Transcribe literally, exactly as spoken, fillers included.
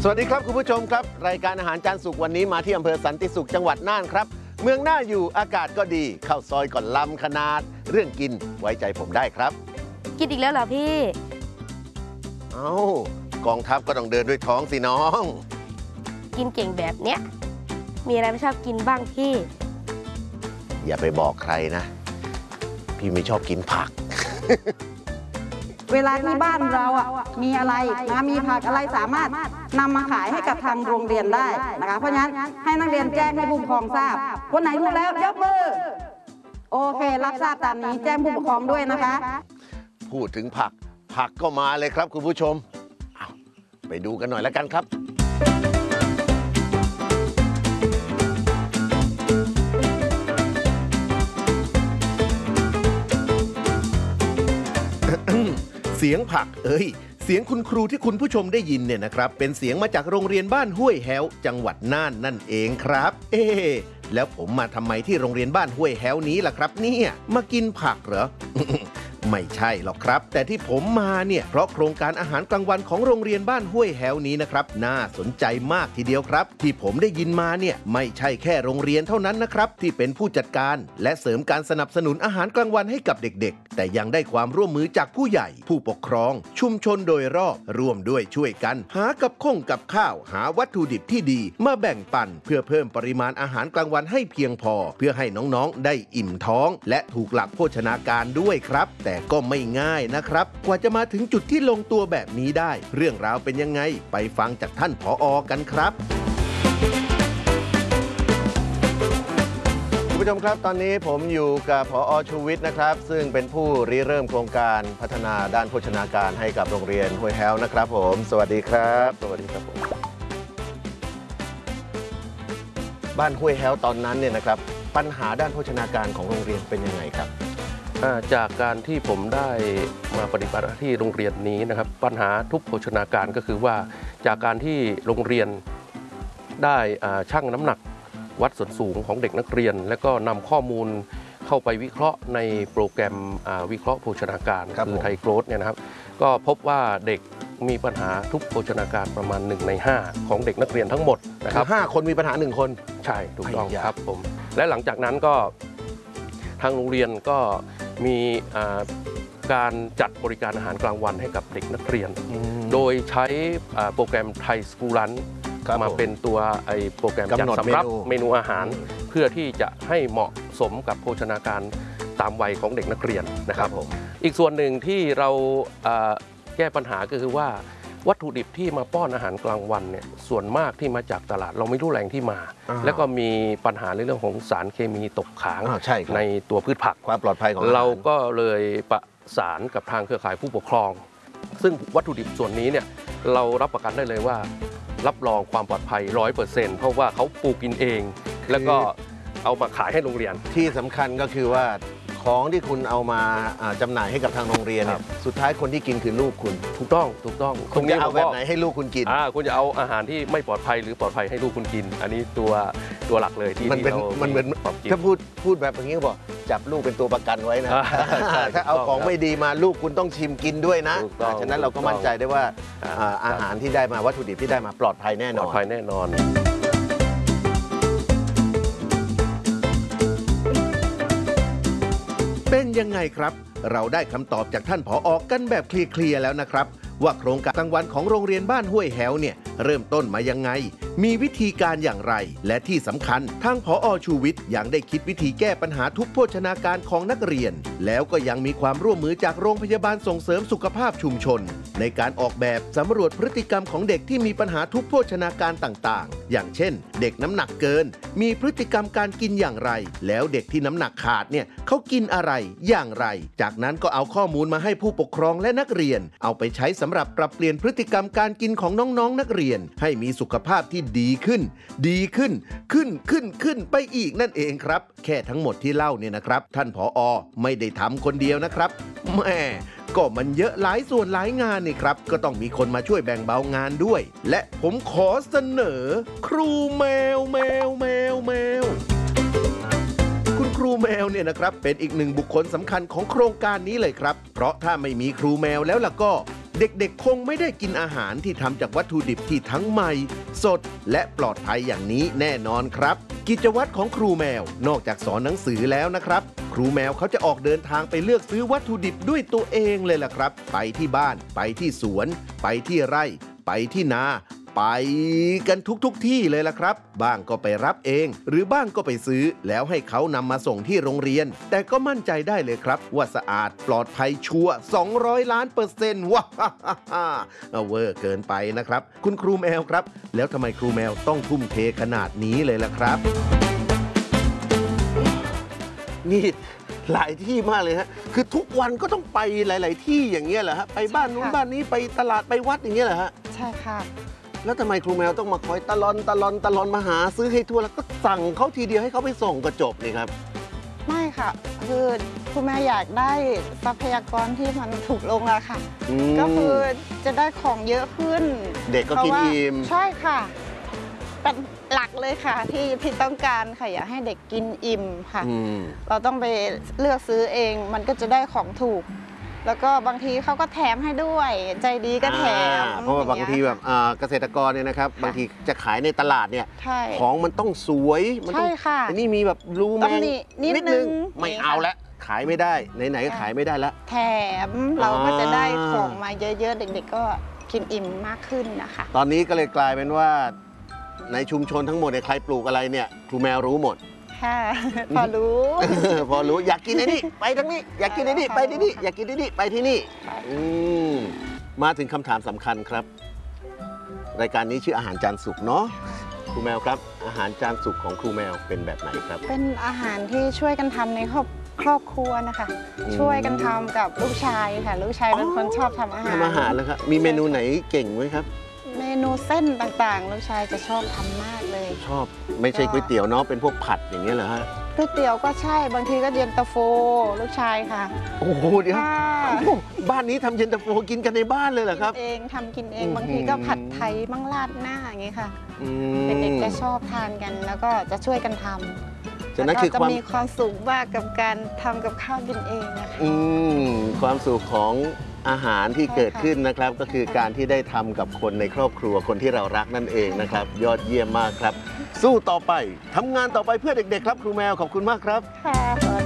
สวัสดีครับคุณผู้ชมครับรายการอาหารจานสุกวันนี้มาที่อำเภอสันติสุขจังหวัดน่านครับเมืองน่าอยู่อากาศก็ดีข้าวซอยก่อนล้ำขนาดเรื่องกินไว้ใจผมได้ครับกินอีกแล้วเหรอพี่เอ้ากองทัพก็ต้องเดินด้วยท้องสิน้องกินเก่งแบบเนี้ยมีอะไรไม่ชอบกินบ้างพี่อย่าไปบอกใครนะพี่ไม่ชอบกินผักเวลาที่บ้านเราอ่ะมีอะไรนะมีผักอะไรสามารถนำมาขายให้กับทางโรงเรียนได้นะคะเพราะฉะนั้นให้นักเรียนแจ้งให้ผู้ปกครองทราบคนไหนรู้แล้วยกมือโอเครับทราบตามนี้แจ้งผู้ปกครองด้วยนะคะพูดถึงผักผักก็มาเลยครับคุณผู้ชมเอาไปดูกันหน่อยแล้วกันครับเสียงผักเอ้ยเสียงคุณครูที่คุณผู้ชมได้ยินเนี่ยนะครับเป็นเสียงมาจากโรงเรียนบ้านห้วยแฮวจังหวัดน่านนั่นเองครับเอ๊แล้วผมมาทำไมที่โรงเรียนบ้านห้วยแฮวนี้ล่ะครับเนี่ยมากินผักเหรอ ไม่ใช่หรอกครับแต่ที่ผมมาเนี่ยเพราะโครงการอาหารกลางวันของโรงเรียนบ้านห้วยแฮวนี้นะครับน่าสนใจมากทีเดียวครับที่ผมได้ยินมาเนี่ยไม่ใช่แค่โรงเรียนเท่านั้นนะครับที่เป็นผู้จัดการและเสริมการสนับสนุนอาหารกลางวันให้กับเด็กๆแต่ยังได้ความร่วมมือจากผู้ใหญ่ผู้ปกครองชุมชนโดยรอบร่วมด้วยช่วยกันหากับข้งกับข้าวหาวัตถุดิบที่ดีมาแบ่งปันเพื่อเพิ่มปริมาณอาหารกลางวันให้เพียงพอเพื่อให้น้องๆได้อิ่มท้องและถูกหลักโภชนาการด้วยครับแต่ก็ไม่ง่ายนะครับกว่าจะมาถึงจุดที่ลงตัวแบบนี้ได้เรื่องราวเป็นยังไงไปฟังจากท่านผอ.กันครับคุณผู้ชมครับตอนนี้ผมอยู่กับผอ.ชูวิทย์นะครับซึ่งเป็นผู้ริเริ่มโครงการพัฒนาด้านโภชนาการให้กับโรงเรียนห้วยแฮวนะครับผมสวัสดีครับสวัสดีครับผมบ้านห้วยแฮวตอนนั้นเนี่ยนะครับปัญหาด้านโภชนาการของโรงเรียนเป็นยังไงครับจากการที่ผมได้มาปฏิบัติหน้าที่โรงเรียนนี้นะครับปัญหาทุกโภชนาการก็คือว่าจากการที่โรงเรียนได้ชั่งน้ำหนักวัดส่วนสูงของเด็กนักเรียนและก็นำข้อมูลเข้าไปวิเคราะห์ในโปรแกรมวิเคราะห์โภชนาการคือไทยโกรธเนี่ยนะครับก็พบว่าเด็กมีปัญหาทุกโภชนาการประมาณหนึ่งในห้าของเด็กนักเรียนทั้งหมดนะครับห้าคนมีปัญหาหนึ่งคนใช่ถูกต้องครับผมและหลังจากนั้นก็ทางโรงเรียนก็มีการจัดบริการอาหารกลางวันให้กับเด็กนักเรียนโดยใช้โปรแกรมไทยสกูลันมาเป็นตัวไอโปรแกรมจัดสำรับเมนูอาหารเพื่อที่จะให้เหมาะสมกับโภชนาการตามวัยของเด็กนักเรียนนะครับอีกส่วนหนึ่งที่เราแก้ปัญหาก็คือว่าวัตถุดิบที่มาป้อนอาหารกลางวันเนี่ยส่วนมากที่มาจากตลาดเราไม่รู้แหล่งที่มาแล้วก็มีปัญหาในเรื่องของสารเคมีตกค้างในตัวพืชผักความปลอดภัยของเราก็เลยประสานกับทางเครือข่ายผู้ปกครองซึ่งวัตถุดิบส่วนนี้เนี่ยเรารับประกันได้เลยว่ารับรองความปลอดภัย ร้อยเปอร์เซ็นต์ เพราะว่าเขาปลูกกินเองแล้วก็เอามาขายให้โรงเรียนที่สำคัญก็คือว่าของที่คุณเอามาจำหน่ายให้กับทางโรงเรียนสุดท้ายคนที่กินคือลูกคุณถูกต้องถูกต้องคุณจะเอาแบบไหนให้ลูกคุณกินอ่าคุณจะเอาอาหารที่ไม่ปลอดภัยหรือปลอดภัยให้ลูกคุณกินอันนี้ตัวตัวหลักเลยที่มันเป็นมันเหมือนถ้าพูดพูดแบบอย่างนี้ก็บอกจับลูกเป็นตัวประกันไว้นะถ้าเอาของไม่ดีมาลูกคุณต้องชิมกินด้วยนะฉะนั้นเราก็มั่นใจได้ว่าอาหารที่ได้มาวัตถุดิบที่ได้มาปลอดภัยแน่นอนปลอดภัยแน่นอนเป็นยังไงครับเราได้คำตอบจากท่านผอ.กันแบบเคลียร์ๆแล้วนะครับว่าโครงการกลางวันของโรงเรียนบ้านห้วยแฮวเนี่ยเริ่มต้นมายังไงมีวิธีการอย่างไรและที่สำคัญทางผอ.ชูวิทย์ยังได้คิดวิธีแก้ปัญหาทุกโภชนาการของนักเรียนแล้วก็ยังมีความร่วมมือจากโรงพยาบาลส่งเสริมสุขภาพชุมชนในการออกแบบสำรวจพฤติกรรมของเด็กที่มีปัญหาทุกโภชนาการต่างๆอย่างเช่นเด็กน้ำหนักเกินมีพฤติกรรมการกินอย่างไรแล้วเด็กที่น้ำหนักขาดเนี่ยเขากินอะไรอย่างไรจากนั้นก็เอาข้อมูลมาให้ผู้ปกครองและนักเรียนเอาไปใช้สำหรับปรับเปลี่ยนพฤติกรรมการกินของน้องๆนักเรียนให้มีสุขภาพที่ดีขึ้นดีขึ้นขึ้นขึ้นขึ้นไปอีกนั่นเองครับแค่ทั้งหมดที่เล่าเนี่ยนะครับท่านผอ.ไม่ได้ทำคนเดียวนะครับแม่ก็มันเยอะหลายส่วนหลายงานนี่ครับก็ต้องมีคนมาช่วยแบ่งเบางานด้วยและผมขอเสนอครูแมวแมวแมวแมวคุณครูแมวเนี่ยนะครับเป็นอีกหนึ่งบุคคลสำคัญของโครงการนี้เลยครับเพราะถ้าไม่มีครูแมวแล้วล่ะก็เด็กๆคงไม่ได้กินอาหารที่ทำจากวัตถุดิบที่ทั้งใหม่ สดและปลอดภัยอย่างนี้แน่นอนครับ กิจวัตรของครูแมวนอกจากสอนหนังสือแล้วนะครับ ครูแมวเขาจะออกเดินทางไปเลือกซื้อวัตถุดิบด้วยตัวเองเลยล่ะครับ ไปที่บ้านไปที่สวน ไปที่ไร่ ไปที่นา ไปกันทุกๆ ที่เลยล่ะครับบ้างก็ไปรับเอง หรือบ้างก็ไปซื้อแล้วให้เขานำมาส่งที่โรงเรียน แต่ก็มั่นใจได้เลยครับว่าสะอาดปลอดภัยชัวร์สองร้อยล้านเปอร์เซ็นต์ว้าเวอร์เกินไปนะครับคุณครูแมวครับแล้วทำไมครูแมวต้องทุ่มเทขนาดนี้เลยล่ะครับนี่หลายที่มากเลยฮะคือทุกวันก็ต้องไปหลาย ๆ ที่อย่างเงี้ยเหรอฮะไปบ้านนู้นบ้านนี้ไปตลาดไปวัดอย่างเงี้ยเหรอฮะใช่ค่ะแล้วทำไมครูแมวต้องมาคอยตะลอนตะลอนตะลอนมาหาซื้อให้ทั่วแล้วก็สั่งเขาทีเดียวให้เขาไปส่งก็จบนี่ครับไม่ค่ะคือครูแมวอยากได้ทรัพยากรที่มันถูกลงอะค่ะก็คือจะได้ของเยอะขึ้นเด็กก็กินอิ่มใช่ค่ะเป็นหลักเลยค่ะที่ที่ต้องการค่ะอยากให้เด็กกินอิ่มค่ะเราต้องไปเลือกซื้อเองมันก็จะได้ของถูกแล้วก็บางทีเขาก็แถมให้ด้วยใจดีก็แถมเพราะว่าบางทีแบบเกษตรกรเนี่ยนะครับบางทีจะขายในตลาดเนี่ยของมันต้องสวยมันต้องอันนี้มีแบบรูแมงนิดนึงไม่เอาละขายไม่ได้ไหนๆก็ขายไม่ได้ละแถมเราก็จะได้ของมาเยอะๆเด็กๆก็กินอิ่มมากขึ้นนะคะตอนนี้ก็เลยกลายเป็นว่าในชุมชนทั้งหมดเนี่ยใครปลูกอะไรเนี่ยครูแมวรู้หมดค่ะพอรู้พอรู้อยากกินไอ้นี่ไปทางนี้อยากกินไอ้นี่ไปที่นี่อยากกินไอ้นี่ไปที่นี่มาถึงคำถามสำคัญครับรายการนี้ชื่ออาหารจานสุกเนาะครูแมวครับอาหารจานสุกของครูแมวเป็นแบบไหนครับเป็นอาหารที่ช่วยกันทำในครอบครอบครัวนะคะช่วยกันทำกับลูกชายค่ะลูกชายเป็นคนชอบทำอาหารทำอาหารแล้วครับมีเมนูไหนเก่งไหมครับเมนูเส้นต่างๆลูกชายจะชอบทำมากเลยชอบไม่ใช่ก๋วยเตี๋ยวเนาะเป็นพวกผัดอย่างเงี้ยเหรอฮะก๋วยเตี๋ยวก็ใช่บางทีก็เย็นตาโฟลูกชายค่ะโอ้โหเดี๋ยวบ้านนี้ทำเย็นตาโฟกินกันในบ้านเลยเหรอครับเองทำกินเองบางทีก็ผัดไทยมั่งราดหน้าอย่างเงี้ยค่ะเด็กๆจะชอบทานกันแล้วก็จะช่วยกันทำแล้วก็จะมีความสุขมากกับการทำกับข้าวกินเองนะคะความสุขของอาหารที่เกิดขึ้นนะครับก็คือการที่ได้ทำกับคนในครอบครัวคนที่เรารักนั่นเองนะครับยอดเยี่ยมมากครับสู้ต่อไปทำงานต่อไปเพื่อเด็กๆครับครูแมวขอบคุณมากครับค่ะ